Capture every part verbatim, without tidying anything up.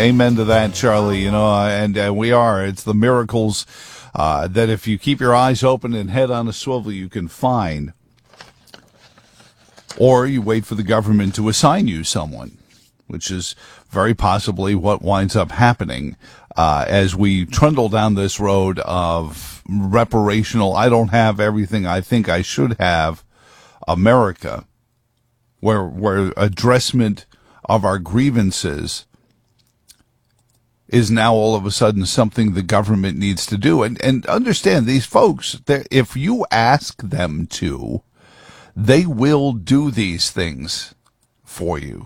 amen to that, Charlie. You know, and uh, we are. It's the miracles uh, that if you keep your eyes open and head on a swivel, you can find. Or you wait for the government to assign you someone, which is very possibly what winds up happening uh, as we trundle down this road of reparational, I don't have everything I think I should have, America, where where addressment of our grievances is now all of a sudden something the government needs to do. And, and understand, these folks, if you ask them to, they will do these things for you.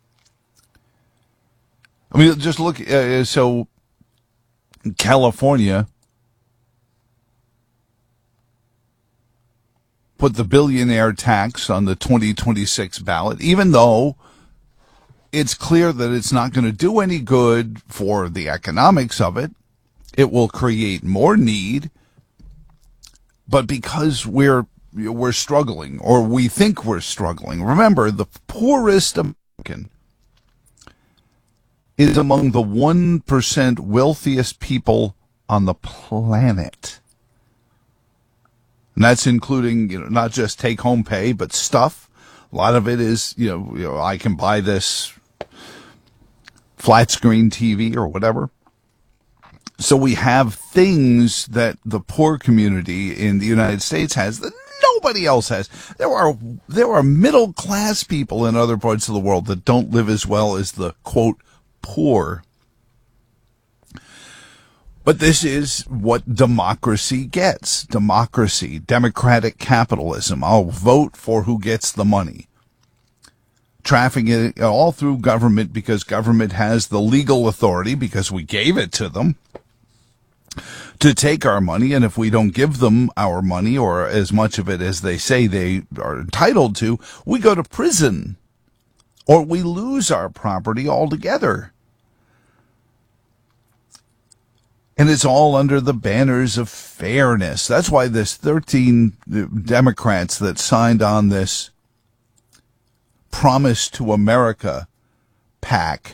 I mean, just look, uh, so California put the billionaire tax on the twenty twenty-six ballot, even though it's clear that it's not going to do any good for the economics of it. It will create more need, but because we're we're struggling, or we think we're struggling. Remember, the poorest American is among the one percent wealthiest people on the planet. And that's including, you know, not just take-home pay, but stuff. A lot of it is, you know, you know, I can buy this flat-screen T V or whatever. So we have things that the poor community in the United States has that nobody else has. There are there are middle-class people in other parts of the world that don't live as well as the, quote, poor. But this is what democracy gets. Democracy, democratic capitalism. I'll vote for who gets the money. Trafficking it all through government because government has the legal authority, because we gave it to them, to take our money. And if we don't give them our money, or as much of it as they say they are entitled to, we go to prison, or we lose our property altogether. And it's all under the banners of fairness. That's why this thirteen Democrats that signed on this Promise to America pack,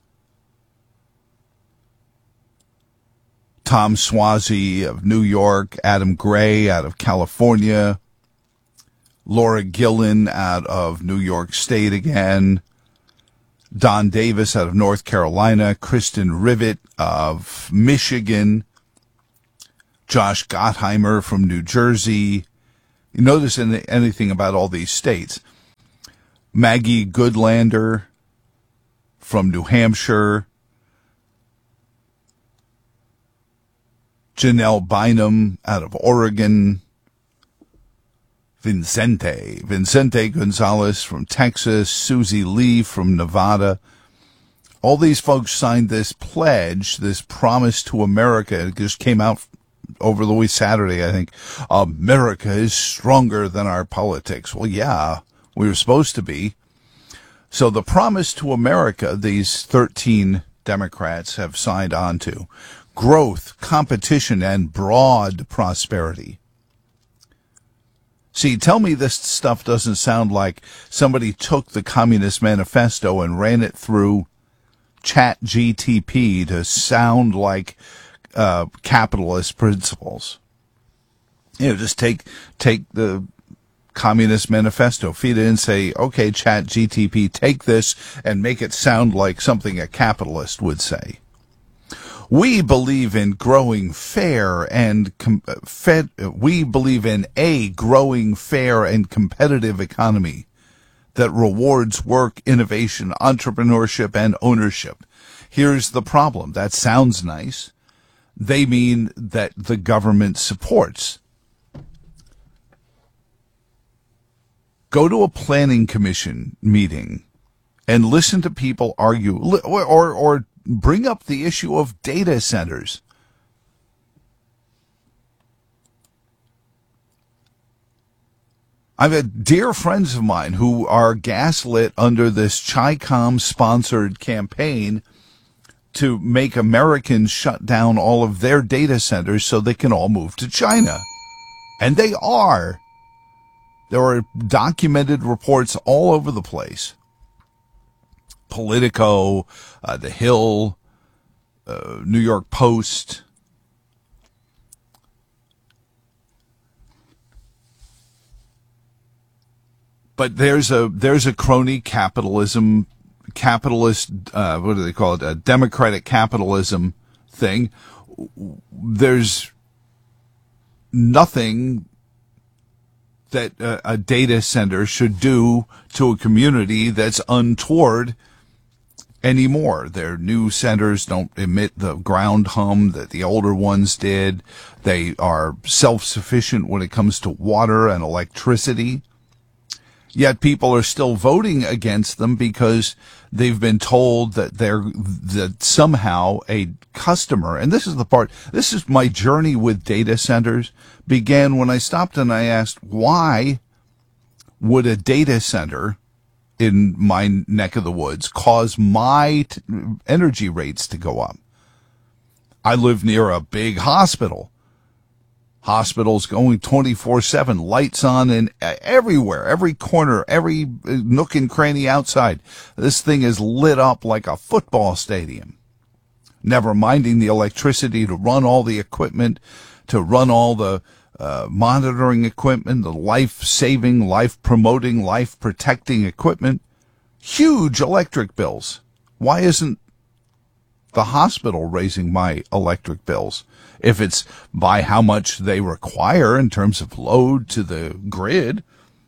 Tom Suozzi of New York, Adam Gray out of California, Laura Gillen out of New York State again, Don Davis out of North Carolina, Kristen Rivet of Michigan, Josh Gottheimer from New Jersey. You notice any, anything about all these states? Maggie Goodlander from New Hampshire, Janelle Bynum out of Oregon, Vincente, Vincente Gonzalez from Texas, Susie Lee from Nevada. All these folks signed this pledge, this Promise to America. It just came out over the week Saturday, I think. America is stronger than our politics. Well, yeah, we were supposed to be. So the Promise to America, these thirteen Democrats have signed on to: growth, competition, and broad prosperity. See, tell me this stuff doesn't sound like somebody took the Communist Manifesto and ran it through Chat G T P to sound like uh, capitalist principles. You know, just take take the Communist Manifesto, feed it in, and say, okay, Chat G T P, take this and make it sound like something a capitalist would say. We believe in growing fair and com- fed, we believe in a growing fair and competitive economy that rewards work, innovation, entrepreneurship, and ownership. Here's the problem. That sounds nice. They mean that the government supports. Go to a planning commission meeting and listen to people argue, or, or, or bring up the issue of data centers. I've had dear friends of mine who are gaslit under this Chi-Com-sponsored campaign to make Americans shut down all of their data centers so they can all move to China. And they are. There are documented reports all over the place. Politico, uh, The Hill, uh, New York Post. But there's a there's a crony capitalism, capitalist, uh, what do they call it, a democratic capitalism thing. There's nothing that uh, a data center should do to a community that's untoward anymore. Their new centers don't emit the ground hum that the older ones did. They are self-sufficient when it comes to water and electricity. Yet people are still voting against them because they've been told that they're that somehow a customer, and this is the part, this is my journey with data centers, began when I stopped and I asked, why would a data center in my neck of the woods cause my t- energy rates to go up? I live near a big hospital. Hospitals going twenty-four seven, lights on and everywhere, every corner, every nook and cranny outside. This thing is lit up like a football stadium. Never minding the electricity to run all the equipment, to run all the uh, monitoring equipment, the life-saving, life-promoting, life-protecting equipment. Huge electric bills. Why isn't the hospital raising my electric bills? If it's by how much they require in terms of load to the grid,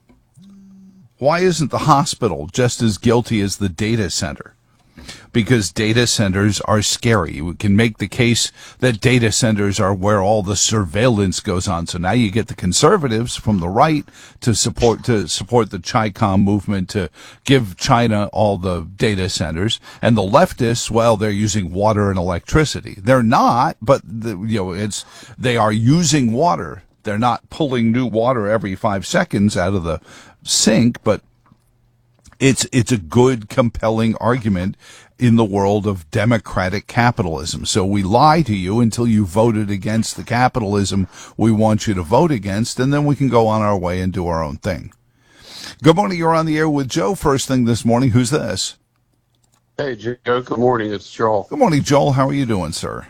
why isn't the hospital just as guilty as the data center? Because data centers are scary. We can make the case that data centers are where all the surveillance goes on. So now you get the conservatives from the right to support to support the Chi-Com movement to give China all the data centers, and the leftists, well, they're using water and electricity. They're not, but the, you know, it's they are using water. They're not pulling new water every five seconds out of the sink, but It's it's a good, compelling argument in the world of democratic capitalism. So we lie to you until you voted against the capitalism we want you to vote against, and then we can go on our way and do our own thing. Good morning. You're on the air with Joe. First thing this morning. Who's this? Hey, Joe. Good morning. It's Joel. Good morning, Joel. How are you doing, sir?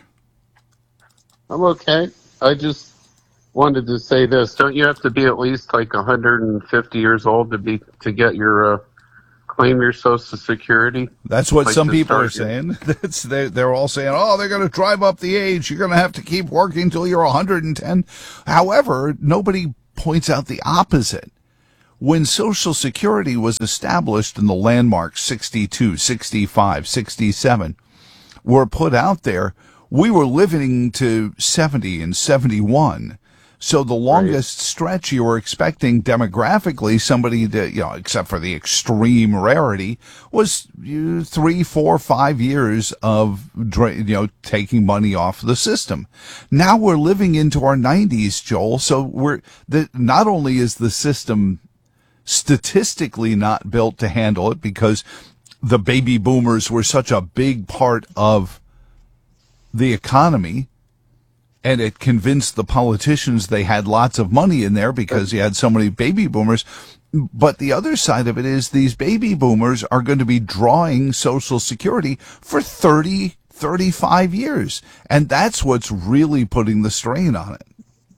I'm okay. I just wanted to say this. Don't you have to be at least like one hundred fifty years old to be to get your uh, claim your Social Security? That's what like some people are your... saying. That's they, they're all saying, oh, they're going to drive up the age. You're going to have to keep working until you're one hundred ten. However, nobody points out the opposite. When Social Security was established and the landmarks sixty-two, sixty-five, sixty-seven were put out there, we were living to seventy and seventy-one. So the longest right. stretch you were expecting demographically, somebody to, you know, except for the extreme rarity, was you know, three, four, five years of, you know, taking money off the system. Now we're living into our nineties, Joel. So we're, the, not only is the system statistically not built to handle it because the baby boomers were such a big part of the economy, and it convinced the politicians they had lots of money in there because you had so many baby boomers. But the other side of it is these baby boomers are going to be drawing Social Security for thirty, thirty-five years. And that's what's really putting the strain on it.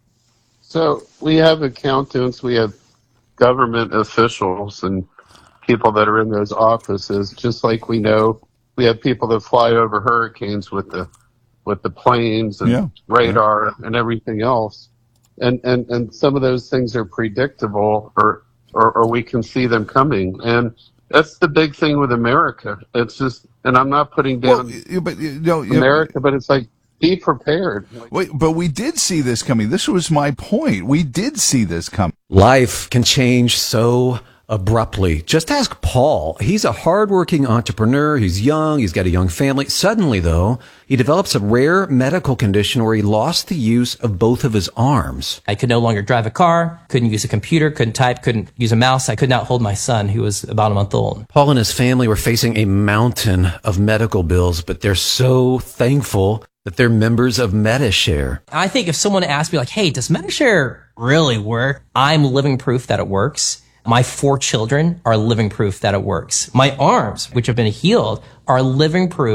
So we have accountants, we have government officials and people that are in those offices, just like we know we have people that fly over hurricanes with the with the planes and yeah. radar yeah. and everything else. And, and, and some of those things are predictable or, or, or we can see them coming. And that's the big thing with America. It's just, and I'm not putting down well, but, you know, America, you know, but it's like, be prepared. Wait, but we did see this coming. This was my point. We did see this coming. Life can change so abruptly. Just ask Paul. He's a hardworking entrepreneur. He's young. He's got a young family. Suddenly, though, he develops a rare medical condition where he lost the use of both of his arms. I could no longer drive a car, couldn't use a computer, couldn't type, couldn't use a mouse. I could not hold my son, who was about a month old. Paul and his family were facing a mountain of medical bills, but they're so thankful that they're members of Medi-Share. I think if someone asked me like, hey, does Medi-Share really work? I'm living proof that it works. My four children are living proof that it works. My arms, which have been healed, are living proof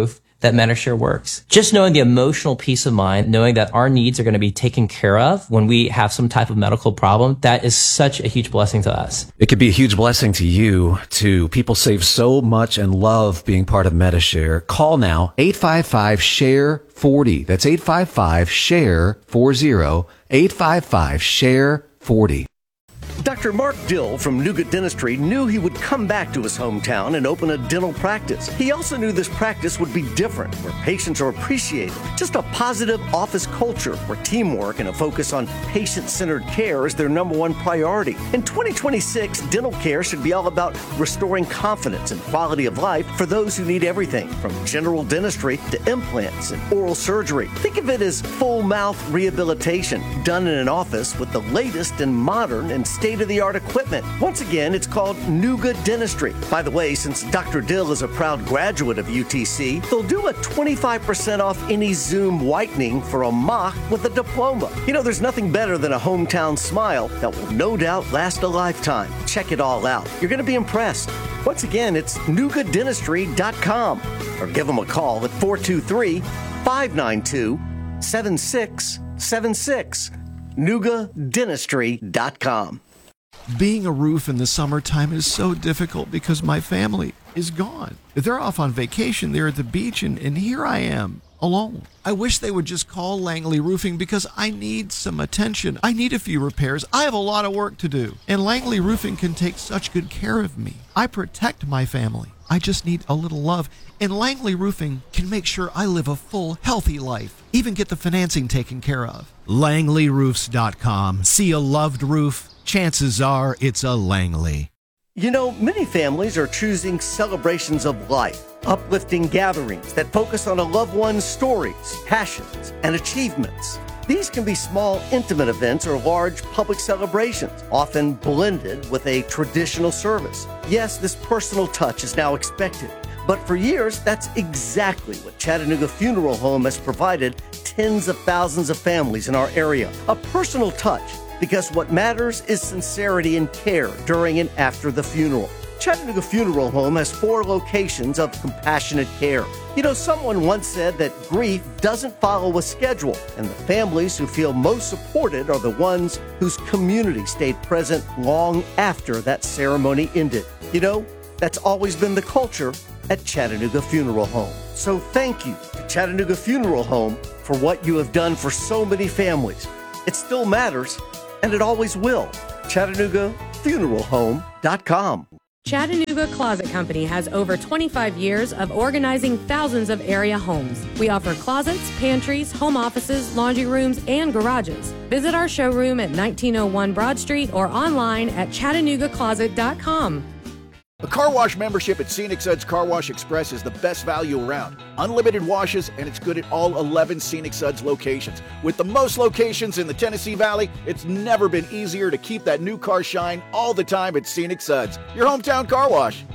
that Medishare works. Just knowing the emotional peace of mind, knowing that our needs are going to be taken care of when we have some type of medical problem, that is such a huge blessing to us. It could be a huge blessing to you, too. People save so much and love being part of Medishare. Call now, eight five five, S H A R E, forty. That's eight five five, S H A R E, forty, eight five five, S H A R E, forty. Doctor Mark Dill from Nuga Dentistry knew he would come back to his hometown and open a dental practice. He also knew this practice would be different, where patients are appreciated. Just a positive office culture where teamwork and a focus on patient-centered care is their number one priority. In twenty twenty-six, dental care should be all about restoring confidence and quality of life for those who need everything from general dentistry to implants and oral surgery. Think of it as full mouth rehabilitation done in an office with the latest and modern and state-of-the-art equipment. Once again, it's called Nuga Dentistry. By the way, since Doctor Dill is a proud graduate of U T C, they'll do a twenty-five percent off any Zoom whitening for a mock with a diploma. You know, there's nothing better than a hometown smile that will no doubt last a lifetime. Check it all out. You're going to be impressed. Once again, it's nuga dentistry dot com or give them a call at four two three, five nine two, seven six seven six. nuga dentistry dot com. Being a roof in the summertime is so difficult because my family is gone. They're off on vacation, they're at the beach, and, and here I am, alone. I wish they would just call Langley Roofing because I need some attention. I need a few repairs. I have a lot of work to do. And Langley Roofing can take such good care of me. I protect my family. I just need a little love. And Langley Roofing can make sure I live a full, healthy life. Even get the financing taken care of. Langley Roofs dot com. See a loved roof? Chances are it's a Langley. You know, many families are choosing celebrations of life, uplifting gatherings that focus on a loved one's stories, passions, and achievements. These can be small, intimate events or large public celebrations, often blended with a traditional service. Yes, this personal touch is now expected, but for years, that's exactly what Chattanooga Funeral Home has provided tens of thousands of families in our area. A personal touch, because what matters is sincerity and care during and after the funeral. Chattanooga Funeral Home has four locations of compassionate care. You know, someone once said that grief doesn't follow a schedule, and the families who feel most supported are the ones whose community stayed present long after that ceremony ended. You know, that's always been the culture at Chattanooga Funeral Home. So thank you to Chattanooga Funeral Home for what you have done for so many families. It still matters, and it always will. Chattanooga Funeral Home dot com. Chattanooga Closet Company has over twenty-five years of organizing thousands of area homes. We offer closets, pantries, home offices, laundry rooms, and garages. Visit our showroom at nineteen oh one Broad Street or online at chattanooga closet dot com. A car wash membership at Scenic Suds Car Wash Express is the best value around. Unlimited washes, and it's good at all eleven Scenic Suds locations. With the most locations in the Tennessee Valley, it's never been easier to keep that new car shine all the time at Scenic Suds, your hometown car wash.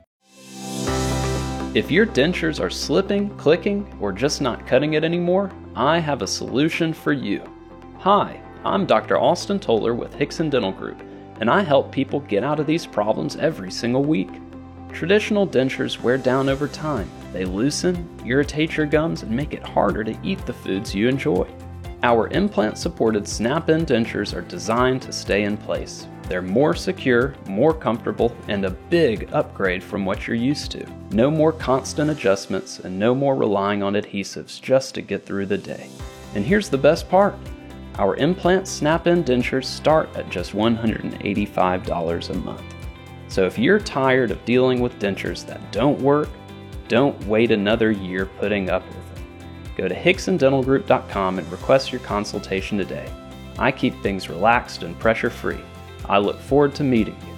If your dentures are slipping, clicking, or just not cutting it anymore, I have a solution for you. Hi, I'm Doctor Austin Toller with Hickson Dental Group, and I help people get out of these problems every single week. Traditional dentures wear down over time. They loosen, irritate your gums, and make it harder to eat the foods you enjoy. Our implant-supported snap-in dentures are designed to stay in place. They're more secure, more comfortable, and a big upgrade from what you're used to. No more constant adjustments and no more relying on adhesives just to get through the day. And here's the best part. Our implant snap-in dentures start at just one hundred eighty-five dollars a month. So if you're tired of dealing with dentures that don't work, don't wait another year putting up with them. Go to hickson dental group dot com and request your consultation today. I keep things relaxed and pressure-free. I look forward to meeting you.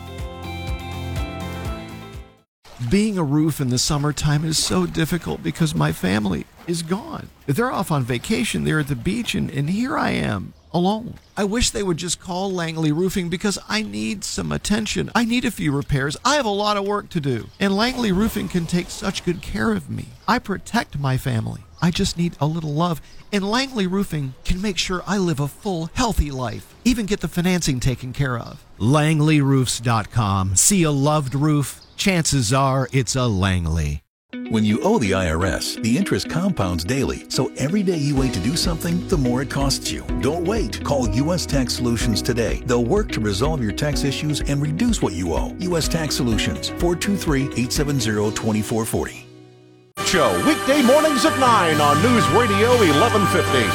Being a roof in the summertime is so difficult because my family is gone. They're off on vacation, they're at the beach, and, and here I am, alone. I wish they would just call Langley Roofing because I need some attention. I need a few repairs. I have a lot of work to do. And Langley Roofing can take such good care of me. I protect my family. I just need a little love. And Langley Roofing can make sure I live a full, healthy life. Even get the financing taken care of. Langley Roofs dot com. See a loved roof? Chances are it's a Langley. When you owe the I R S, the interest compounds daily, so every day you wait to do something, the more it costs you. Don't wait. Call U S Tax Solutions today. They'll work to resolve your tax issues and reduce what you owe. U S Tax Solutions, four two three, eight seven zero, two four four zero. Show, weekday mornings at nine on News Radio eleven fifty.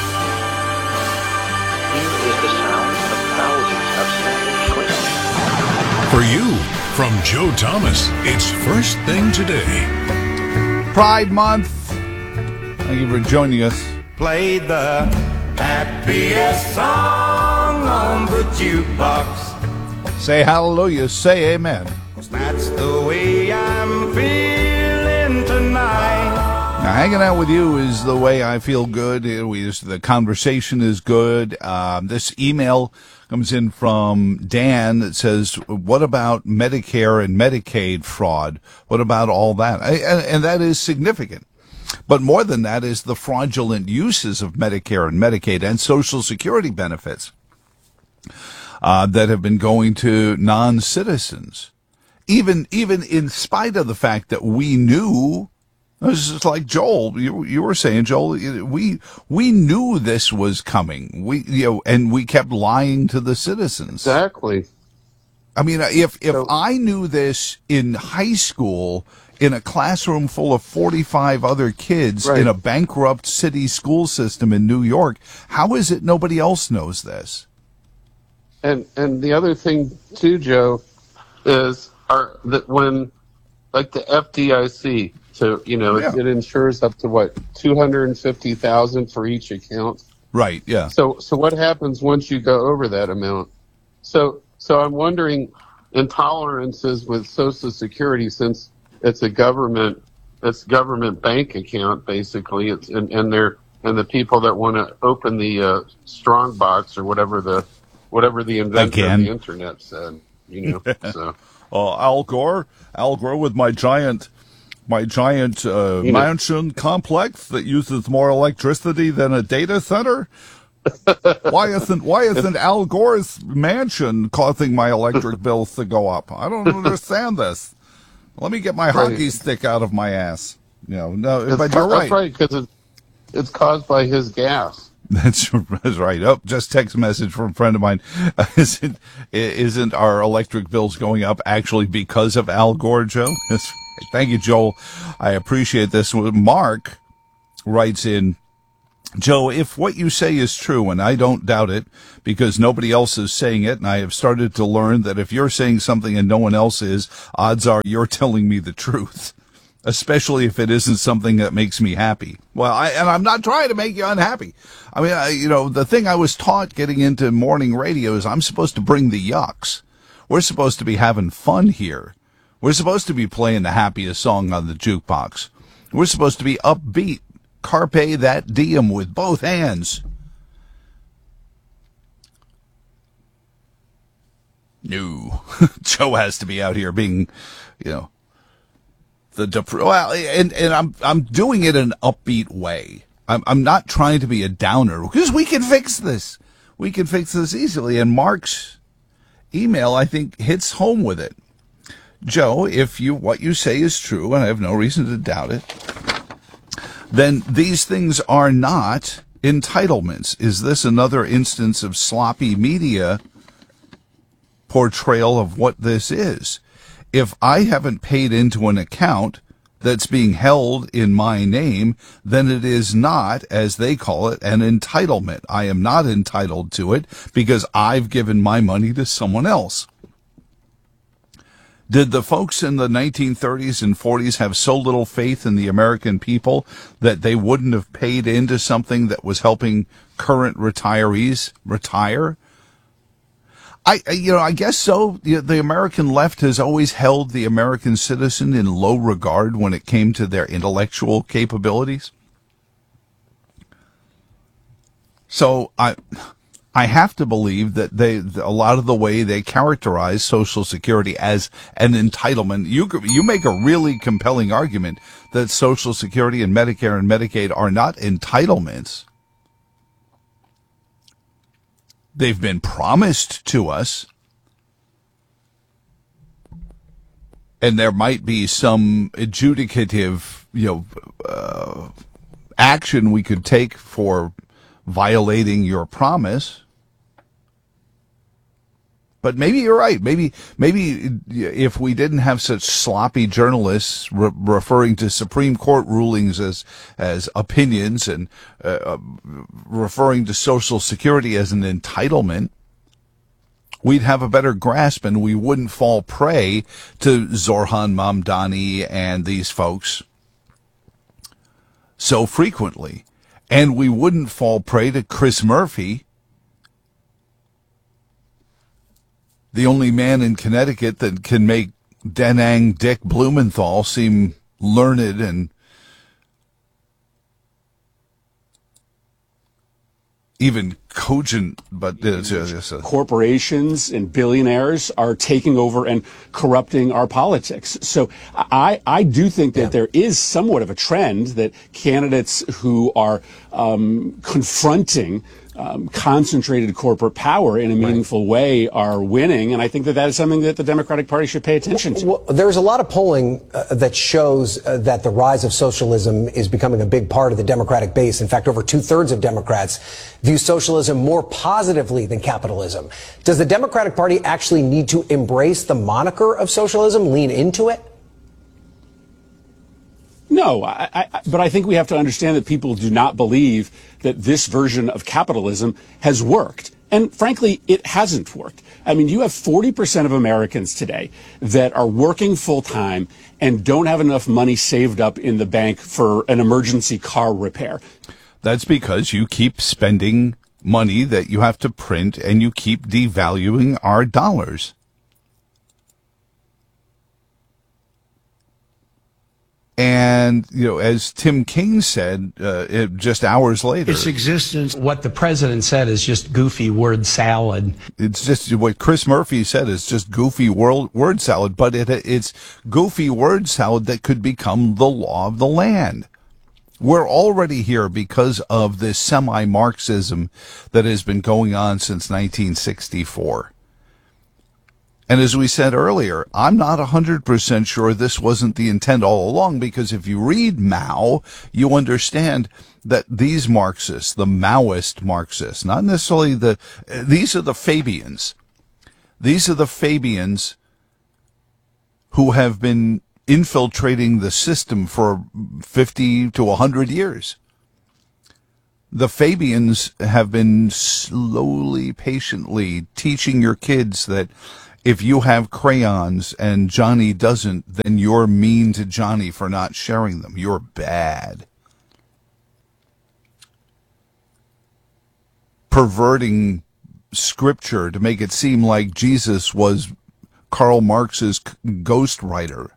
Here is the sound of thousands of snapping twists. For you, from Joe Thomas, it's First Thing Today. Pride Month. Thank you for joining us. Play the happiest song on the jukebox. Say hallelujah. Say amen. That's the way I'm feeling tonight. Now, hanging out with you is the way I feel good. We, the conversation is good. Um, this email comes in from Dan that says, what about Medicare and Medicaid fraud? What about all that? I, and, and that is significant. But more than that is the fraudulent uses of Medicare and Medicaid and Social Security benefits uh, that have been going to non-citizens. Even, even in spite of the fact that we knew, this is like Joel, you, you were saying, Joel, we, we knew this was coming. We, you know, and we kept lying to the citizens. Exactly. I mean, if, if so, I knew this in high school, in a classroom full of forty-five other kids, right, in a bankrupt city school system in New York, how is it nobody else knows this? And, and the other thing too, Joe, is our, that when, like the F D I C, so, you know, yeah. it, it insures up to what, two hundred fifty thousand dollars for each account. Right. Yeah. So, so what happens once you go over that amount? So, so I'm wondering, intolerances with Social Security, since it's a government, it's government bank account basically. It's and, and they're and the people that want to open the uh, strong box or whatever the whatever the inventor of the internet said, you know. So, uh, Al Gore, Al Gore with my giant. My giant uh, mansion complex that uses more electricity than a data center. why isn't why isn't Al Gore's mansion causing my electric bills to go up? I don't understand this. Let me get my right. hockey stick out of my ass. You know, no, it's, but you're right. That's right, because it's, it's caused by his gas. That's, that's right. Oh, just text message from a friend of mine. Uh, isn't isn't our electric bills going up actually because of Al Gore, Joe? That's, thank you, Joel. I appreciate this. Mark writes in, Joe, if what you say is true, and I don't doubt it because nobody else is saying it, and I have started to learn that if you're saying something and no one else is, odds are you're telling me the truth, especially if it isn't something that makes me happy. Well, I, and I'm not trying to make you unhappy. I mean, I, you know, the thing I was taught getting into morning radio is I'm supposed to bring the yucks. We're supposed to be having fun here. We're supposed to be playing the happiest song on the jukebox. We're supposed to be upbeat. Carpe that diem with both hands. No. Joe has to be out here being, you know, the dep- well, and and I'm I'm doing it in an upbeat way. I'm I'm not trying to be a downer because we can fix this. We can fix this easily. And Mark's email, I think, hits home with it. Joe, if you what you say is true, and I have no reason to doubt it, then these things are not entitlements. Is this another instance of sloppy media portrayal of what this is? If I haven't paid into an account that's being held in my name, then it is not, as they call it, an entitlement. I am not entitled to it because I've given my money to someone else. Did the folks in the nineteen thirties and forties have so little faith in the American people that they wouldn't have paid into something that was helping current retirees retire? I, you know, I guess so. The American left has always held the American citizen in low regard when it came to their intellectual capabilities. So I, I have to believe that they, a lot of the way they characterize Social Security as an entitlement. You you make a really compelling argument that Social Security and Medicare and Medicaid are not entitlements. They've been promised to us. and there might be some adjudicative, you know, uh, action we could take for violating your promise. But maybe you're right. Maybe, maybe if we didn't have such sloppy journalists re- referring to Supreme Court rulings as as opinions and uh, referring to Social Security as an entitlement, we'd have a better grasp and we wouldn't fall prey to Zorhan Mamdani and these folks so frequently. And we wouldn't fall prey to Chris Murphy, the only man in Connecticut that can make Denang Dick Blumenthal seem learned and even cogent, but it's, it's a, corporations and billionaires are taking over and corrupting our politics. So I, I do think that yeah. there is somewhat of a trend that candidates who are um, confronting Um, concentrated corporate power in a meaningful right. way are winning, and I think that that is something that the Democratic Party should pay attention to. Well, there's a lot of polling uh, that shows uh, that the rise of socialism is becoming a big part of the Democratic base. In fact, over two-thirds of Democrats view socialism more positively than capitalism. Does the Democratic Party actually need to embrace the moniker of socialism, lean into it? No, I, I, but I think we have to understand that people do not believe that this version of capitalism has worked. And frankly, it hasn't worked. I mean, you have forty percent of Americans today that are working full time and don't have enough money saved up in the bank for an emergency car repair. That's because you keep spending money that you have to print and you keep devaluing our dollars. And, you know, as Tim King said uh, it, just hours later, its existence, what the president said is just goofy word salad. It's just what Chris Murphy said is just goofy world, word salad, but it, it's goofy word salad that could become the law of the land. We're already here because of this semi-Marxism that has been going on since nineteen sixty-four. And as we said earlier, I'm not one hundred percent sure this wasn't the intent all along, because if you read Mao, you understand that these Marxists, the Maoist Marxists, not necessarily the, these are the Fabians. These are the Fabians who have been infiltrating the system for fifty to one hundred years. The Fabians have been slowly, patiently teaching your kids that if you have crayons and Johnny doesn't, then you're mean to Johnny for not sharing them. You're bad. Perverting scripture to make it seem like Jesus was Karl Marx's ghostwriter.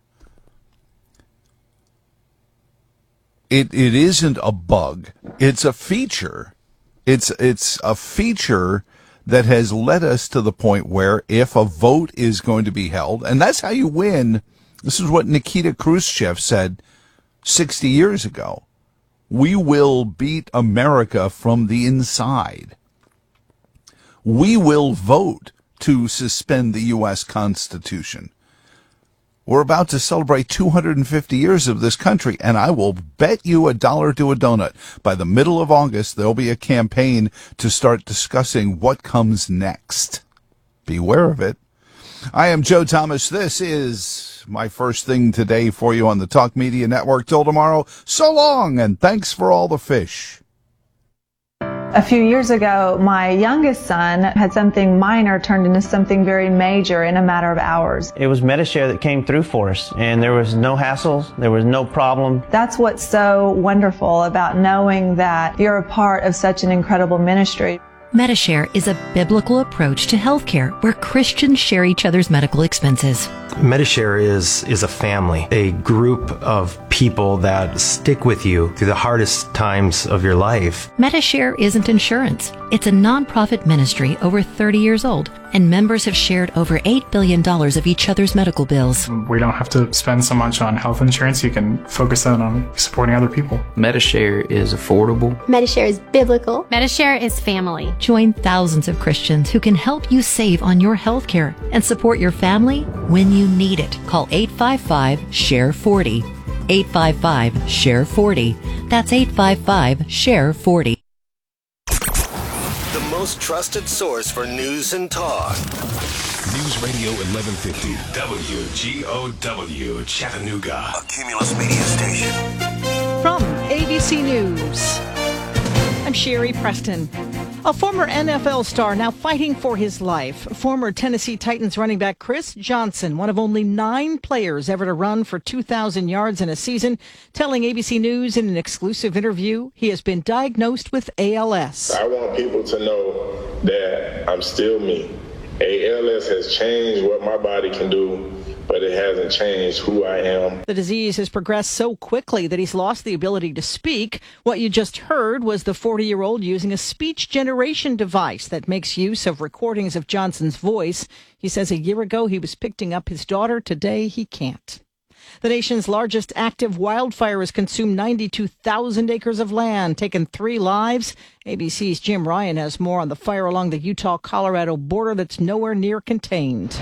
It it isn't a bug. It's a feature. It's it's a feature that has led us to the point where if a vote is going to be held, and that's how you win. This is what Nikita Khrushchev said sixty years ago. We will beat America from the inside. We will vote to suspend the U S Constitution. We're about to celebrate two hundred fifty years of this country, and I will bet you a dollar to a donut. By the middle of August, there'll be a campaign to start discussing what comes next. Beware of it. I am Joe Thomas. This is my first thing today for you on the Talk Media Network. Till tomorrow, so long, and thanks for all the fish. A few years ago, my youngest son had something minor turned into something very major in a matter of hours. It was Medi-Share that came through for us, and there was no hassles, there was no problem. That's what's so wonderful about knowing that you're a part of such an incredible ministry. Medi-Share is a biblical approach to healthcare where Christians share each other's medical expenses. Medi-Share is, is a family, a group of people that stick with you through the hardest times of your life. Medi-Share isn't insurance. It's a nonprofit ministry over thirty years old and members have shared over eight billion dollars of each other's medical bills. We don't have to spend so much on health insurance. You can focus that on supporting other people. Medishare is affordable. Medishare is biblical. Medishare is family. Join thousands of Christians who can help you save on your health care and support your family when you need it. Call eight five five, share forty. eight five five, share forty. That's eight five five, share forty. The most trusted source for news and talk. News Radio eleven fifty, W G O W, Chattanooga. A Cumulus media station. From A B C News, I'm Sherry Preston. A former N F L star now fighting for his life. Former Tennessee Titans running back Chris Johnson, one of only nine players ever to run for two thousand yards in a season, telling A B C News in an exclusive interview he has been diagnosed with A L S. I want people to know that I'm still me. A L S has changed what my body can do, but it hasn't changed who I am. The disease has progressed so quickly that he's lost the ability to speak. What you just heard was the forty-year-old using a speech generation device that makes use of recordings of Johnson's voice. He says a year ago he was picking up his daughter. Today he can't. The nation's largest active wildfire has consumed ninety-two thousand acres of land, taken three lives. A B C's Jim Ryan has more on the fire along the Utah-Colorado border that's nowhere near contained.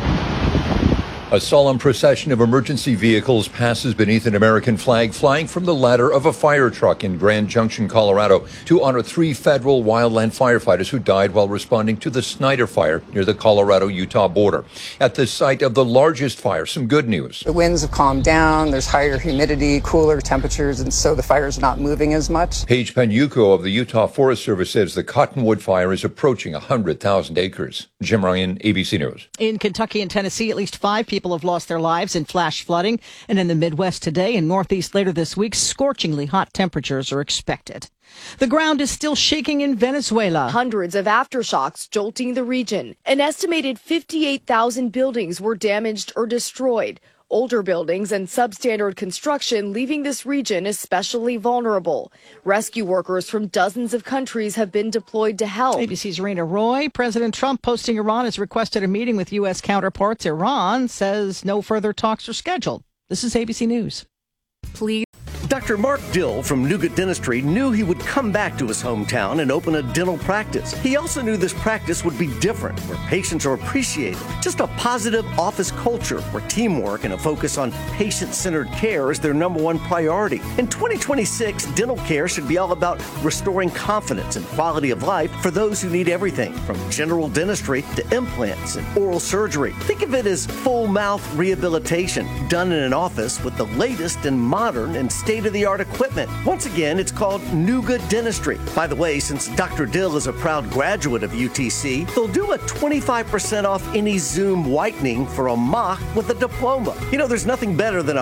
A solemn procession of emergency vehicles passes beneath an American flag flying from the ladder of a fire truck in Grand Junction, Colorado, to honor three federal wildland firefighters who died while responding to the Snyder Fire near the Colorado-Utah border. At the site of the largest fire, some good news. The winds have calmed down, there's higher humidity, cooler temperatures, and so the fire's not moving as much. Paige Panuco of the Utah Forest Service says the Cottonwood Fire is approaching one hundred thousand acres. Jim Ryan, A B C News. In Kentucky and Tennessee, at least five people have lost their lives in flash flooding. And in the Midwest today and Northeast later this week, scorchingly hot temperatures are expected. The ground is still shaking in Venezuela. Hundreds of aftershocks jolting the region. An estimated fifty-eight thousand buildings were damaged or destroyed. Older buildings and substandard construction leaving this region especially vulnerable. Rescue workers from dozens of countries have been deployed to help. A B C's Raina Roy. President Trump posting Iran has requested a meeting with U S counterparts. Iran says no further talks are scheduled. This is A B C News. Please. Doctor Mark Dill from Nougat Dentistry knew he would come back to his hometown and open a dental practice. He also knew this practice would be different, where patients are appreciated. Just a positive office culture where teamwork and a focus on patient-centered care is their number one priority. In twenty twenty-six, dental care should be all about restoring confidence and quality of life for those who need everything, from general dentistry to implants and oral surgery. Think of it as full mouth rehabilitation done in an office with the latest and modern and state-of-the-art equipment. Once again, it's called Nougat Dentistry. By the way, since Doctor Dill is a proud graduate of U T C, they'll do a twenty-five percent off any Zoom whitening for a mock with a diploma. You know, there's nothing better than a